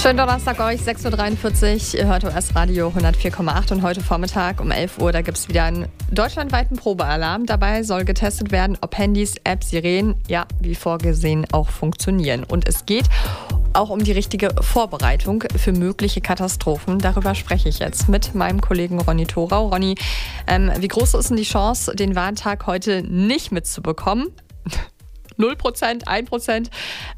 Schönen Donnerstag euch, 6.43 Uhr, ihr hört OS Radio 104,8 und heute Vormittag um 11 Uhr, da gibt es wieder einen deutschlandweiten Probealarm. Dabei soll getestet werden, ob Handys, Apps, Sirenen, ja, wie vorgesehen, auch funktionieren. Und es geht auch um die richtige Vorbereitung für mögliche Katastrophen. Darüber spreche ich jetzt mit meinem Kollegen Ronny Thorau. Ronny, wie groß ist denn die Chance, den Warntag heute nicht mitzubekommen? 0%, 1%,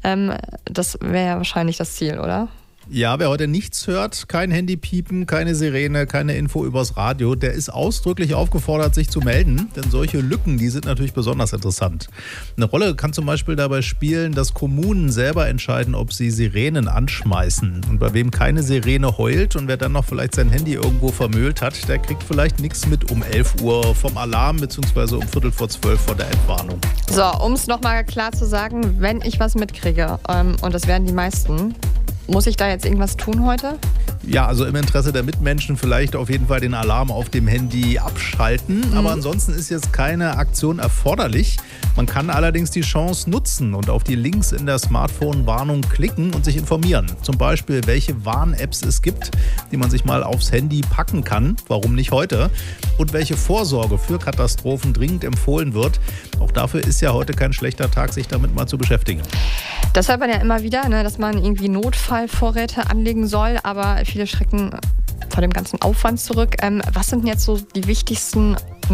das wäre ja wahrscheinlich das Ziel, oder? Ja, wer heute nichts hört, kein Handy piepen, keine Sirene, keine Info übers Radio, der ist ausdrücklich aufgefordert, sich zu melden. Denn solche Lücken, die sind natürlich besonders interessant. Eine Rolle kann zum Beispiel dabei spielen, dass Kommunen selber entscheiden, ob sie Sirenen anschmeißen. Und bei wem keine Sirene heult und wer dann noch vielleicht sein Handy irgendwo vermüllt hat, der kriegt vielleicht nichts mit um 11 Uhr vom Alarm bzw. um 11:45 von der Entwarnung. So, um es nochmal klar zu sagen, wenn ich was mitkriege, und das werden die meisten, muss ich da jetzt irgendwas tun heute? Ja, also im Interesse der Mitmenschen vielleicht auf jeden Fall den Alarm auf dem Handy abschalten. Aber ansonsten ist jetzt keine Aktion erforderlich. Man kann allerdings die Chance nutzen und auf die Links in der Smartphone-Warnung klicken und sich informieren. Zum Beispiel, welche Warn-Apps es gibt, die man sich mal aufs Handy packen kann. Warum nicht heute? Und welche Vorsorge für Katastrophen dringend empfohlen wird. Auch dafür ist ja heute kein schlechter Tag, sich damit mal zu beschäftigen. Das hört man ja immer wieder, dass man irgendwie Notfallvorräte anlegen soll, aber viele schrecken vor dem ganzen Aufwand zurück. Was sind denn jetzt so die wichtigsten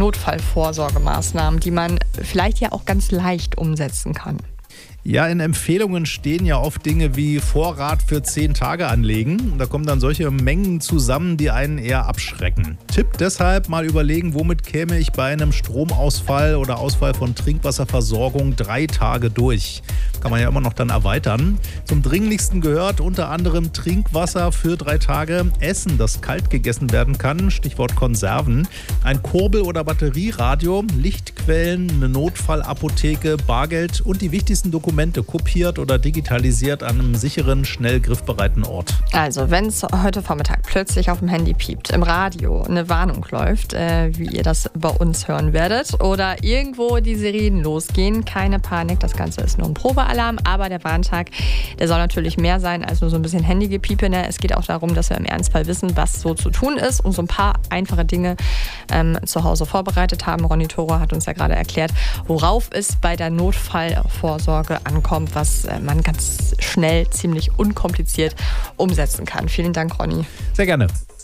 Notfallvorsorgemaßnahmen, die man vielleicht ja auch ganz leicht umsetzen kann? Ja, in Empfehlungen stehen ja oft Dinge wie Vorrat für 10 Tage anlegen. Da kommen dann solche Mengen zusammen, die einen eher abschrecken. Tipp deshalb mal überlegen, womit käme ich bei einem Stromausfall oder Ausfall von Trinkwasserversorgung 3 Tage durch. Kann man ja immer noch dann erweitern. Zum Dringlichsten gehört unter anderem Trinkwasser für 3 Tage, Essen, das kalt gegessen werden kann, Stichwort Konserven, ein Kurbel- oder Batterieradio, Lichtquellen, eine Notfallapotheke, Bargeld und die wichtigsten Dokumente kopiert oder digitalisiert an einem sicheren, schnell griffbereiten Ort. Also, wenn es heute Vormittag plötzlich auf dem Handy piept, im Radio eine Warnung läuft, wie ihr das bei uns hören werdet, oder irgendwo die Sirenen losgehen, keine Panik, das Ganze ist nur ein Probealarm, aber der Warntag, der soll natürlich mehr sein als nur so ein bisschen Handygepiepe. Es geht auch darum, dass wir im Ernstfall wissen, was so zu tun ist und so ein paar einfache Dinge zu Hause vorbereitet haben. Ronny Thorau hat uns ja gerade erklärt, worauf es bei der Notfallvorsorge ankommt, was man ganz schnell, ziemlich unkompliziert umsetzen kann. Vielen Dank, Ronny. Sehr gerne.